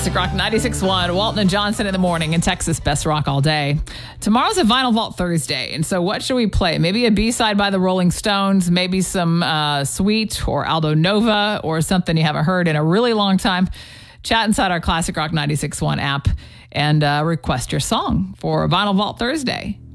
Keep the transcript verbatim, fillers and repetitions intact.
Classic Rock ninety-six point one, Walton and Johnson in the morning, and Texas Best Rock all day. Tomorrow's a Vinyl Vault Thursday, and so what should we play? Maybe a B-side by the Rolling Stones, maybe some uh, Sweet or Aldo Nova, or something you haven't heard in a really long time. Chat inside our Classic Rock ninety-six point one app and uh, request your song for Vinyl Vault Thursday.